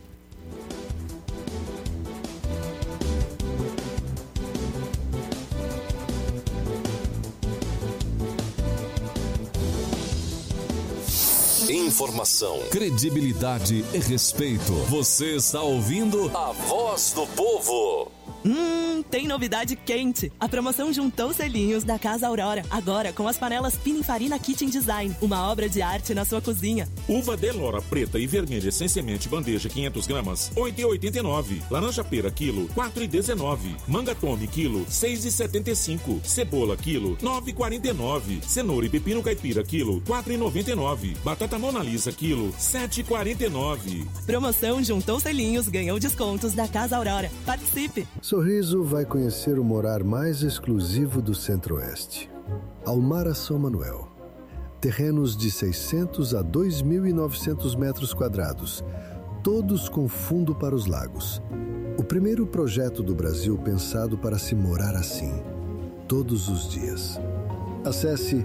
Informação, credibilidade e respeito. Você está ouvindo a Voz do Povo. Tem novidade quente! A promoção juntou selinhos da Casa Aurora, agora com as panelas Pininfarina Kitchen Design, uma obra de arte na sua cozinha. Uva Delora preta e vermelha sem semente bandeja 500 gramas, R$ 8,89. Laranja pera quilo, R$ 4,19. Manga tome quilo, R$ 6,75. Cebola quilo, R$ 9,49. Cenoura e pepino caipira quilo, R$ 4,99. Batata Mona Lisa quilo, R$ 7,49. Promoção juntou selinhos, ganhou descontos da Casa Aurora. Participe! Sorriso vai conhecer o morar mais exclusivo do Centro-Oeste. Almara São Manuel. Terrenos de 600 a 2.900 metros quadrados, todos com fundo para os lagos. O primeiro projeto do Brasil pensado para se morar assim, todos os dias. Acesse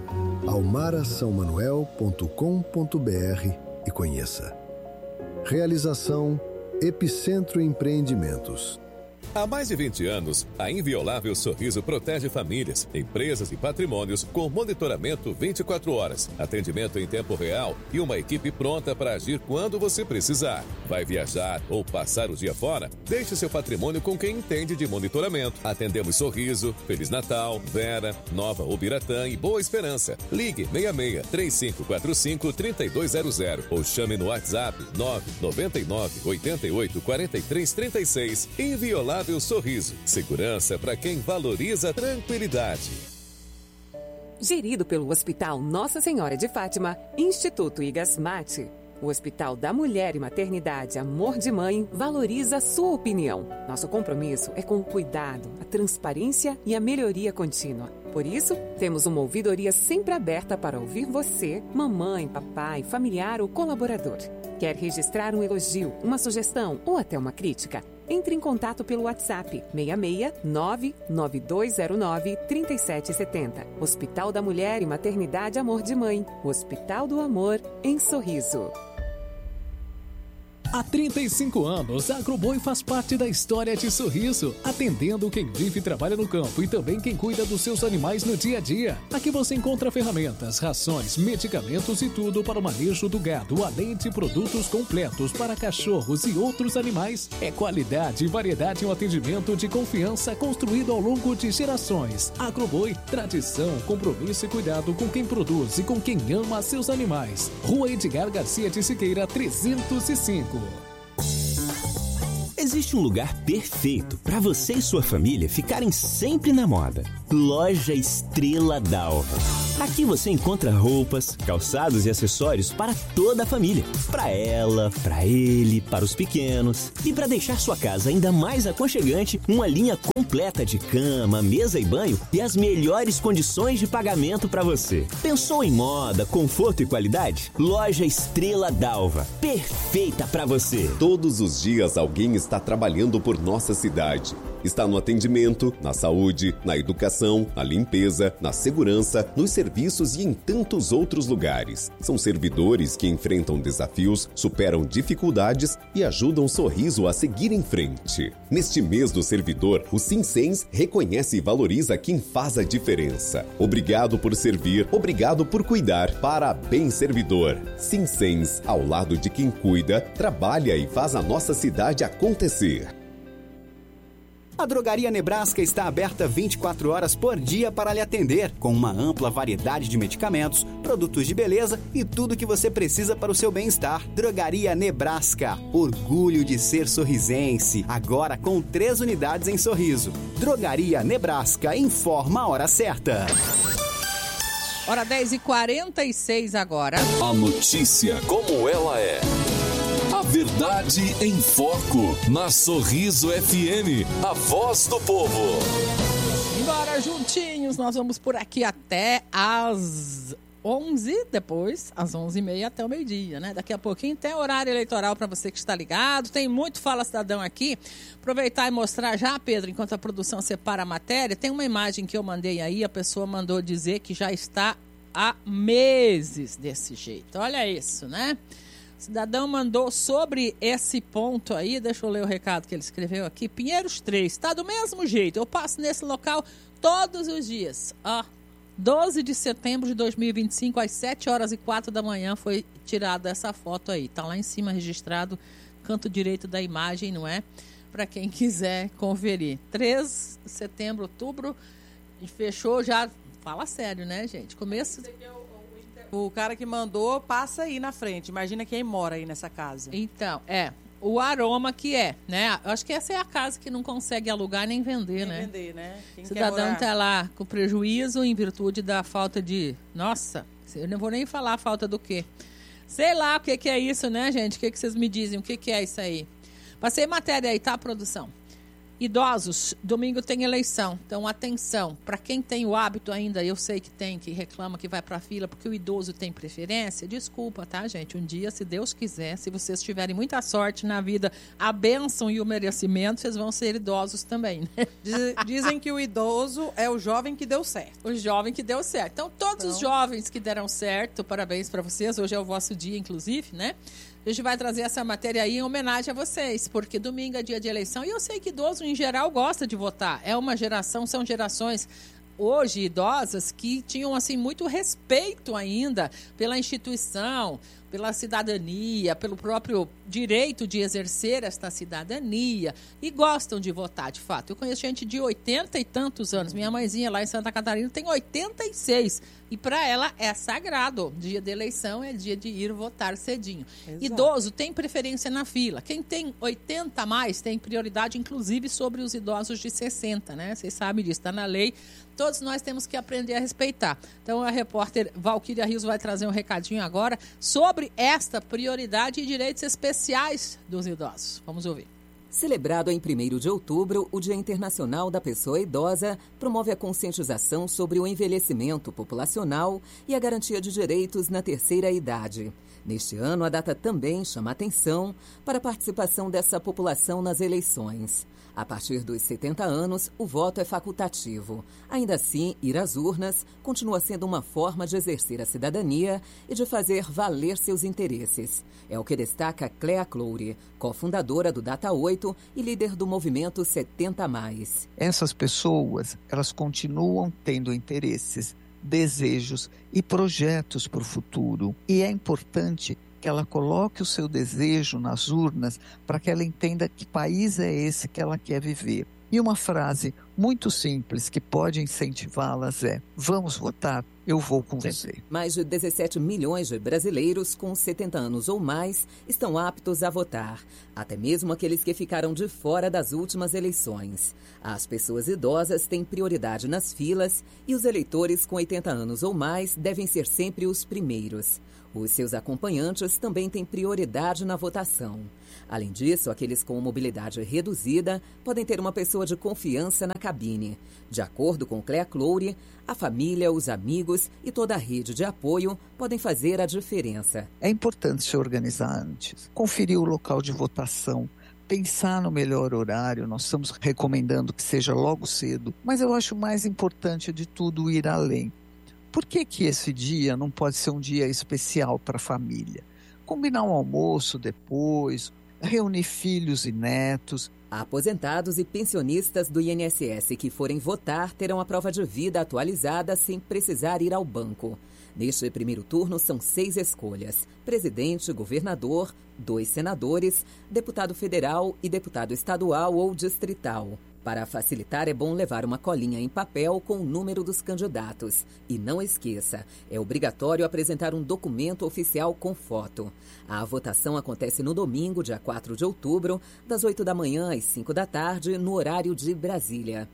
almarasaomanuel.com.br e conheça. Realização Epicentro Empreendimentos. Há mais de 20 anos, a Inviolável Sorriso protege famílias, empresas e patrimônios com monitoramento 24 horas, atendimento em tempo real e uma equipe pronta para agir quando você precisar. Vai viajar ou passar o dia fora? Deixe seu patrimônio com quem entende de monitoramento. Atendemos Sorriso, Feliz Natal, Vera, Nova Ubiratã e Boa Esperança. Ligue 66-3545-3200 ou chame no WhatsApp 999-88-4336. Inviolável Sorriso. Segurança para quem valoriza a tranquilidade. Gerido pelo Hospital Nossa Senhora de Fátima, Instituto Igasmate. O Hospital da Mulher e Maternidade Amor de Mãe valoriza a sua opinião. Nosso compromisso é com o cuidado, a transparência e a melhoria contínua. Por isso, temos uma ouvidoria sempre aberta para ouvir você, mamãe, papai, familiar ou colaborador. Quer registrar um elogio, uma sugestão ou até uma crítica? Entre em contato pelo WhatsApp 66 99209 3770. Hospital da Mulher e Maternidade Amor de Mãe. O Hospital do Amor em Sorriso. Há 35 anos, a Agroboi faz parte da história de Sorriso, atendendo quem vive e trabalha no campo e também quem cuida dos seus animais no dia a dia. Aqui você encontra ferramentas, rações, medicamentos e tudo para o manejo do gado, além de produtos completos para cachorros e outros animais. É qualidade e variedade em um atendimento de confiança construído ao longo de gerações. Agroboi, tradição, compromisso e cuidado com quem produz e com quem ama seus animais. Rua Edgar Garcia de Siqueira, 305. Existe um lugar perfeito para você e sua família ficarem sempre na moda. Loja Estrela d'Alva. Aqui você encontra roupas, calçados e acessórios para toda a família. Para ela, para ele, para os pequenos. E para deixar sua casa ainda mais aconchegante, uma linha completa de cama, mesa e banho e as melhores condições de pagamento para você. Pensou em moda, conforto e qualidade? Loja Estrela d'Alva. Perfeita para você. Todos os dias alguém está trabalhando por nossa cidade. Está no atendimento, na saúde, na educação, na limpeza, na segurança, nos serviços e em tantos outros lugares. São servidores que enfrentam desafios, superam dificuldades e ajudam o Sorriso a seguir em frente. Neste mês do servidor, o Sinsens reconhece e valoriza quem faz a diferença. Obrigado por servir, obrigado por cuidar. Parabéns, servidor. Sinsens, ao lado de quem cuida, trabalha e faz a nossa cidade acontecer. A Drogaria Nebraska está aberta 24 horas por dia para lhe atender, com uma ampla variedade de medicamentos, produtos de beleza e tudo que você precisa para o seu bem-estar. Drogaria Nebraska, orgulho de ser sorrisense, agora com 3 unidades em Sorriso. Drogaria Nebraska, informa a hora certa. Hora 10h46 agora. A notícia como ela é. A verdade em foco, na Sorriso FM, a voz do povo. Embora juntinhos, nós vamos por aqui até às 11, depois às 11h30 até o meio-dia, né? Daqui a pouquinho tem horário eleitoral para você que está ligado, tem muito Fala Cidadão aqui. Aproveitar e mostrar já, Pedro, enquanto a produção separa a matéria, tem uma imagem que eu mandei aí, a pessoa mandou dizer que já está há meses desse jeito. Olha isso, né? Cidadão mandou sobre esse ponto aí, deixa eu ler o recado que ele escreveu aqui. Pinheiros 3, está do mesmo jeito, eu passo nesse local todos os dias. 12 de setembro de 2025, às 7h04 da manhã, foi tirada essa foto aí. Está lá em cima registrado, canto direito da imagem, não é? Para quem quiser conferir. 3 de setembro, outubro, e fechou já, fala sério, né, gente? Começo... O cara que mandou passa aí na frente. Imagina quem mora aí nessa casa. Então, o aroma que é, né? Eu acho que essa é a casa que não consegue alugar nem vender, né? Vender, né? Quem cidadão está lá com prejuízo em virtude da falta de... Nossa, eu não vou nem falar a falta do quê. Sei lá o que é isso, né, gente? O que vocês me dizem? O que é isso aí? Passei matéria aí, tá, produção? Idosos, domingo tem eleição, então atenção, para quem tem o hábito ainda, eu sei que tem, que reclama que vai para a fila porque o idoso tem preferência, desculpa, tá, gente? Um dia, se Deus quiser, se vocês tiverem muita sorte na vida, a bênção e o merecimento, vocês vão ser idosos também, né? Dizem que o idoso é o jovem que deu certo. O jovem que deu certo. Então, todos os jovens que deram certo, parabéns para vocês, hoje é o vosso dia, inclusive, né? A gente vai trazer essa matéria aí em homenagem a vocês, porque domingo é dia de eleição e eu sei que idoso, em geral, gosta de votar. É uma geração, são gerações hoje idosas que tinham, assim, muito respeito ainda pela instituição, pela cidadania, pelo próprio direito de exercer esta cidadania e gostam de votar, de fato. Eu conheço gente de 80 e tantos anos. Minha mãezinha lá em Santa Catarina tem 86 e para ela é sagrado. Dia de eleição é dia de ir votar cedinho. Exato. Idoso tem preferência na fila. Quem tem 80 a mais tem prioridade, inclusive, sobre os idosos de 60, né? Vocês sabem disso, está na lei. Todos nós temos que aprender a respeitar. Então, a repórter Valquíria Rios vai trazer um recadinho agora sobre sobre esta prioridade e direitos especiais dos idosos. Vamos ouvir. Celebrado em 1º de outubro, o Dia Internacional da Pessoa Idosa promove a conscientização sobre o envelhecimento populacional e a garantia de direitos na terceira idade. Neste ano, a data também chama atenção para a participação dessa população nas eleições. A partir dos 70 anos, o voto é facultativo. Ainda assim, ir às urnas continua sendo uma forma de exercer a cidadania e de fazer valer seus interesses. É o que destaca Clea Cloure, cofundadora do Data 8 e líder do movimento 70+. Essas pessoas, elas continuam tendo interesses, desejos e projetos para o futuro. E é importante que ela coloque o seu desejo nas urnas para que ela entenda que país é esse que ela quer viver. E uma frase muito simples que pode incentivá-las é: vamos votar, eu vou com você. Mais de 17 milhões de brasileiros com 70 anos ou mais estão aptos a votar, até mesmo aqueles que ficaram de fora das últimas eleições. As pessoas idosas têm prioridade nas filas e os eleitores com 80 anos ou mais devem ser sempre os primeiros. Os seus acompanhantes também têm prioridade na votação. Além disso, aqueles com mobilidade reduzida podem ter uma pessoa de confiança na cabine. De acordo com Clea Cloure, a família, os amigos e toda a rede de apoio podem fazer a diferença. É importante se organizar antes, conferir o local de votação, pensar no melhor horário. Nós estamos recomendando que seja logo cedo, mas eu acho mais importante de tudo ir além. Por que esse dia não pode ser um dia especial para a família? Combinar um almoço depois, reunir filhos e netos. Aposentados e pensionistas do INSS que forem votar terão a prova de vida atualizada sem precisar ir ao banco. Neste primeiro turno são 6 escolhas: presidente, governador, 2 senadores, deputado federal e deputado estadual ou distrital. Para facilitar, é bom levar uma colinha em papel com o número dos candidatos. E não esqueça, é obrigatório apresentar um documento oficial com foto. A votação acontece no domingo, dia 4 de outubro, das 8 da manhã às 5 da tarde, no horário de Brasília.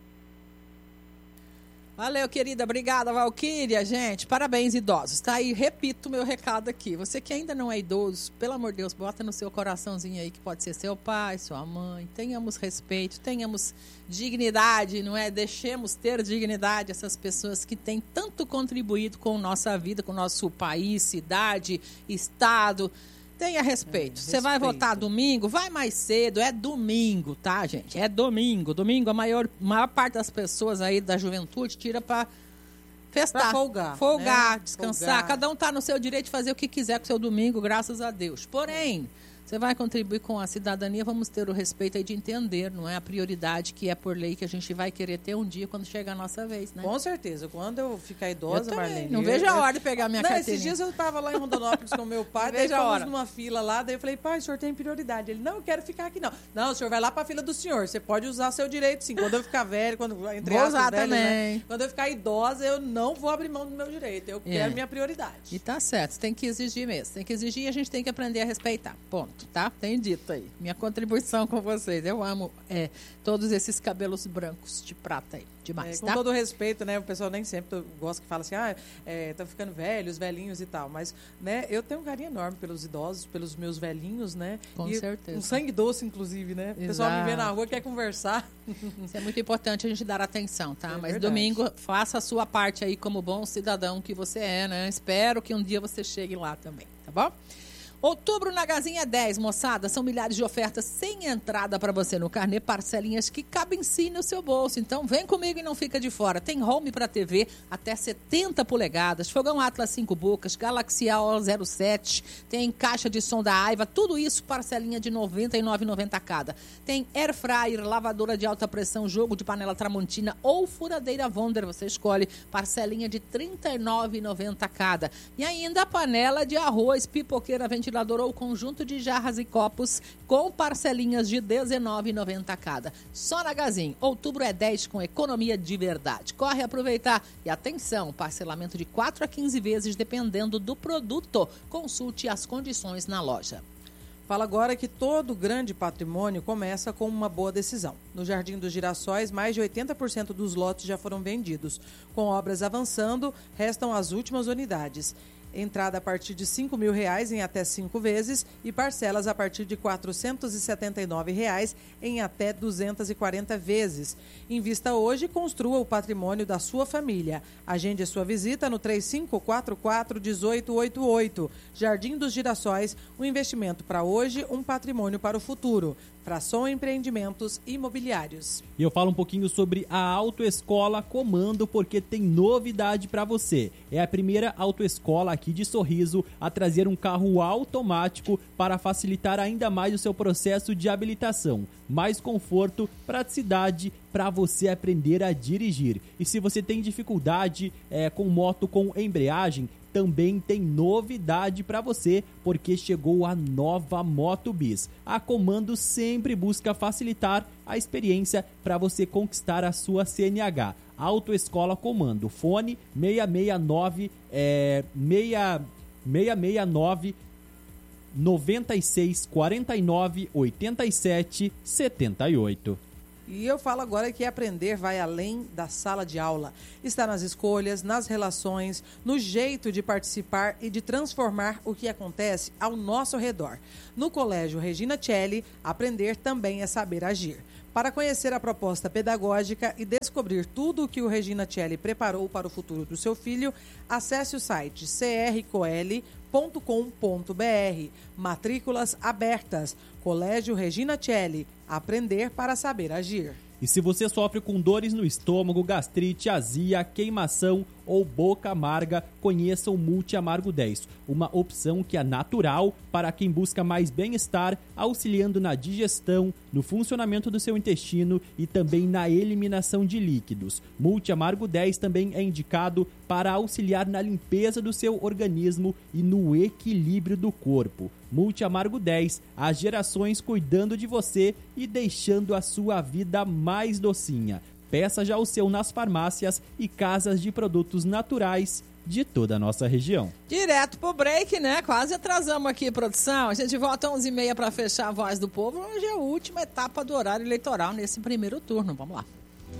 Valeu, querida. Obrigada, Valquíria. Gente, parabéns, idosos. Tá aí, repito o meu recado aqui. Você que ainda não é idoso, pelo amor de Deus, bota no seu coraçãozinho aí que pode ser seu pai, sua mãe. Tenhamos respeito, tenhamos dignidade, não é? Deixemos ter dignidade essas pessoas que têm tanto contribuído com nossa vida, com o nosso país, cidade, estado. Tenha respeito. Você vai votar domingo? Vai mais cedo. É domingo, tá, gente? É domingo. Domingo, a maior parte das pessoas aí da juventude tira para festar. Pra folgar, né? descansar. Folgar. Cada um tá no seu direito de fazer o que quiser com o seu domingo, graças a Deus. Porém, você vai contribuir com a cidadania, vamos ter o respeito aí de entender, não é? A prioridade que é por lei que a gente vai querer ter um dia quando chegar a nossa vez, né? Com certeza. Quando eu ficar idosa, Marlene... Não vejo a hora de pegar minha carteirinha. Esses dias eu estava lá em Rondonópolis com meu pai, daí fomos numa fila lá, daí eu falei: pai, o senhor tem prioridade. Ele: não, eu quero ficar aqui não. Não, o senhor vai lá para a fila do senhor, você pode usar seu direito sim. Quando eu ficar velho, entre vou usar velhos, também. Né? Quando eu ficar idosa, eu não vou abrir mão do meu direito. Eu quero minha prioridade. E tá certo, você tem que exigir mesmo. Tem que exigir e a gente tem que aprender a respeitar. Ponto, tá? Tem dito aí. Minha contribuição com vocês. Eu amo todos esses cabelos brancos de prata aí. Demais, com tá? todo respeito, né? O pessoal nem sempre gosta que fala assim: tá ficando velhos, velhinhos e tal. Mas, né, eu tenho um carinho enorme pelos idosos, pelos meus velhinhos, né? Com certeza. Um sangue doce, inclusive, né? O pessoal me vê na rua, quer conversar. Isso é muito importante a gente dar atenção, tá? Mas verdade. Domingo, faça a sua parte aí como bom cidadão que você é, né? Espero que um dia você chegue lá também, tá bom? Outubro na Gazinha 10, moçada, são milhares de ofertas sem entrada para você no carnê, parcelinhas que cabem sim no seu bolso. Então vem comigo e não fica de fora. Tem home para TV até 70 polegadas, fogão Atlas 5 bocas, Galaxial 07, tem caixa de som da Aiva, tudo isso parcelinha de R$ 99,90 cada. Tem air fryer, lavadora de alta pressão, jogo de panela Tramontina ou furadeira Wonder, você escolhe, parcelinha de R$ 39,90 cada. E ainda a panela de arroz, pipoqueira, ventilador ou conjunto de jarras e copos com parcelinhas de R$ 19,90 cada. Só na Gazin. Outubro é 10 com economia de verdade. Corre aproveitar. E atenção, parcelamento de 4 a 15 vezes dependendo do produto. Consulte as condições na loja. Fala agora que todo grande patrimônio começa com uma boa decisão. No Jardim dos Girassóis, mais de 80% dos lotes já foram vendidos. Com obras avançando, restam as últimas unidades. Entrada a partir de R$ 5.000 em até 5 vezes e parcelas a partir de R$ 479 em até 240 vezes. Invista hoje e construa o patrimônio da sua família. Agende a sua visita no 3544-1888. Jardim dos Girassóis, um investimento para hoje, um patrimônio para o futuro. Frasson Empreendimentos Imobiliários. E eu falo um pouquinho sobre a Autoescola Comando, porque tem novidade para você. É a primeira autoescola aqui de Sorriso a trazer um carro automático para facilitar ainda mais o seu processo de habilitação. Mais conforto, praticidade para você aprender a dirigir. E se você tem dificuldade com moto com embreagem, também tem novidade para você, porque chegou a nova Moto Bis. A Comando sempre busca facilitar a experiência para você conquistar a sua CNH. Autoescola Comando, fone 669 96 49 87 78. E eu falo agora que aprender vai além da sala de aula. Está nas escolhas, nas relações, no jeito de participar e de transformar o que acontece ao nosso redor. No Colégio Regina Celli, aprender também é saber agir. Para conhecer a proposta pedagógica e descobrir tudo o que o Regina Celli preparou para o futuro do seu filho, acesse o site crcoel.com.br. Matrículas abertas. Colégio Regina Celli. Aprender para saber agir. E se você sofre com dores no estômago, gastrite, azia, queimação ou boca amarga, conheça o Multi Amargo 10, uma opção que é natural para quem busca mais bem-estar, auxiliando na digestão, no funcionamento do seu intestino e também na eliminação de líquidos. Multi Amargo 10 também é indicado para auxiliar na limpeza do seu organismo e no equilíbrio do corpo. Multi Amargo 10, as gerações cuidando de você e deixando a sua vida mais docinha. Peça já o seu nas farmácias e casas de produtos naturais de toda a nossa região. Direto pro break, né? Quase atrasamos aqui, produção. A gente volta às 11h30 para fechar a Voz do Povo. Hoje é a última etapa do horário eleitoral nesse primeiro turno. Vamos lá.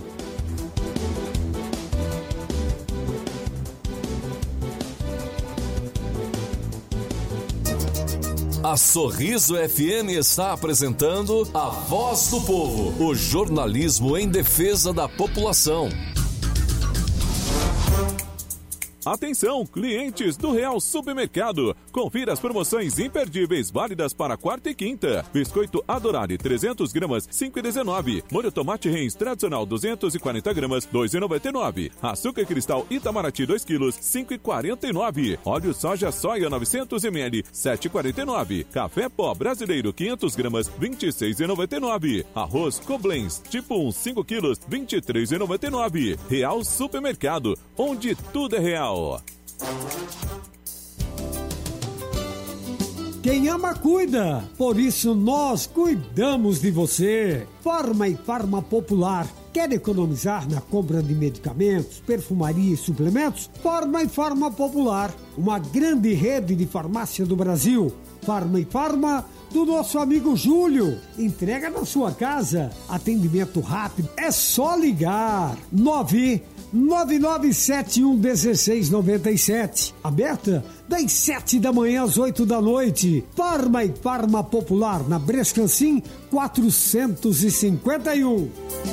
A Sorriso FM está apresentando a Voz do Povo, o jornalismo em defesa da população. Atenção, clientes do Real Supermercado. Confira as promoções imperdíveis válidas para quarta e quinta. Biscoito Adorale 300 gramas, 5,19. Molho tomate Reis tradicional 240 gramas, 2,99. Açúcar cristal Itamaraty 2 quilos, 5,49. Óleo soja soia 900 ml, 7,49. Café pó brasileiro 500 gramas, 26,99. Arroz Koblenz tipo 1, 5 quilos, 23,99. Real Supermercado, onde tudo é real. Quem ama, cuida. Por isso, nós cuidamos de você. Farma e Farma Popular. Quer economizar na compra de medicamentos, perfumaria e suplementos? Farma e Farma Popular. Uma grande rede de farmácia do Brasil. Farma e Farma do nosso amigo Júlio. Entrega na sua casa. Atendimento rápido. É só ligar. 99711697. Aberta das 7 da manhã às 8 da noite. Farma e Farma Popular, na Brescancim 451.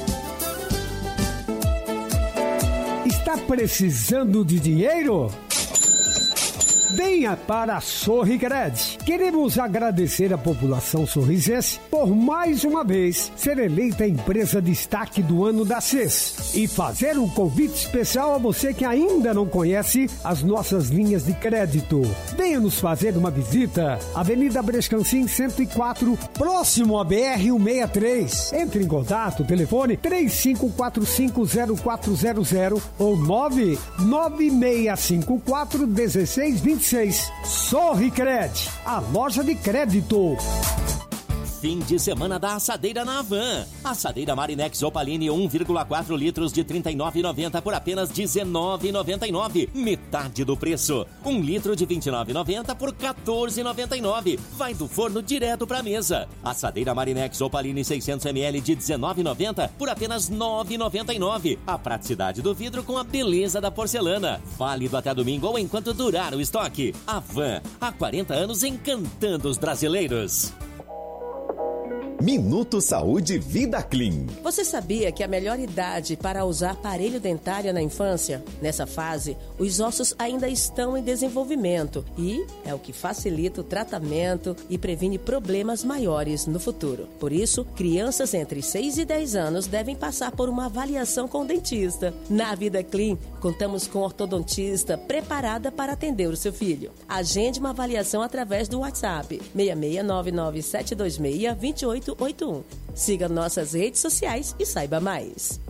Está precisando de dinheiro? Venha para a Sorricred. Queremos agradecer à população sorrisense por mais uma vez ser eleita a empresa destaque do ano da CES e fazer um convite especial a você que ainda não conhece as nossas linhas de crédito. Venha nos fazer uma visita. Avenida Brescancim 104, próximo à BR-163. Entre em contato, telefone 35450400 ou 996541626. Sorricred, a loja de crédito. fim de semana da assadeira na Havan. Assadeira Marinex Opaline 1,4 litros de R$ 39,90 por apenas R$ 19,99. Metade do preço. 1 litro de R$ 29,90 por R$ 14,99. Vai do forno direto pra mesa. Assadeira Marinex Opaline 600 ml de R$ 19,90 por apenas R$ 9,99. A praticidade do vidro com a beleza da porcelana. Válido até domingo ou enquanto durar o estoque. Havan, há 40 anos encantando os brasileiros. Minuto Saúde Vida Clean. Você sabia que a melhor idade para usar aparelho dentário é na infância? Nessa fase, os ossos ainda estão em desenvolvimento e é o que facilita o tratamento e previne problemas maiores no futuro. Por isso, crianças entre 6 e 10 anos devem passar por uma avaliação com o dentista. Na Vida Clean, contamos com ortodontista preparada para atender o seu filho. Agende uma avaliação através do WhatsApp 66997262881. Siga nossas redes sociais e saiba mais.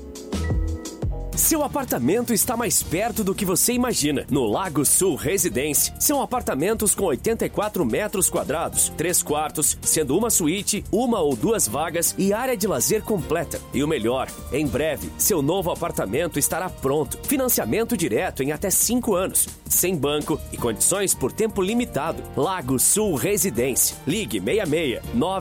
Seu apartamento está mais perto do que você imagina. No Lago Sul Residência, são apartamentos com 84 metros quadrados, 3 quartos, sendo uma suíte, 1 ou 2 vagas e área de lazer completa. E o melhor, em breve, seu novo apartamento estará pronto. Financiamento direto em até 5 anos, sem banco e condições por tempo limitado. Lago Sul Residência. Ligue 66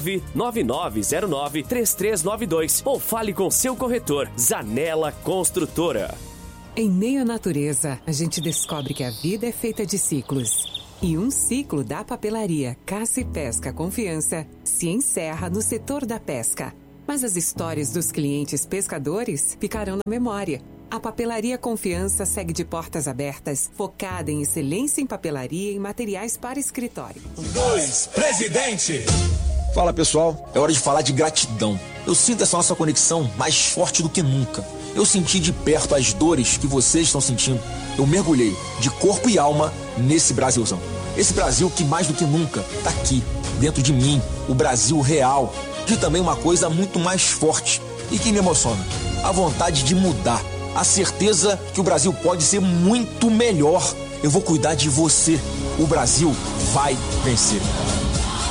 99909 3392 ou fale com seu corretor. Zanela Construtora. Em meio à natureza, a gente descobre que a vida é feita de ciclos. E um ciclo da papelaria Caça e Pesca Confiança se encerra no setor da pesca. Mas as histórias dos clientes pescadores ficarão na memória. A Papelaria Confiança segue de portas abertas, focada em excelência em papelaria e materiais para escritório. 2, presidente! Fala pessoal, é hora de falar de gratidão. Eu sinto essa nossa conexão mais forte do que nunca. Eu senti de perto as dores que vocês estão sentindo. Eu mergulhei de corpo e alma nesse Brasilzão. Esse Brasil que mais do que nunca está aqui, dentro de mim, o Brasil real. E também uma coisa muito mais forte e que me emociona, a vontade de mudar. A certeza que o Brasil pode ser muito melhor. Eu vou cuidar de você. O Brasil vai vencer.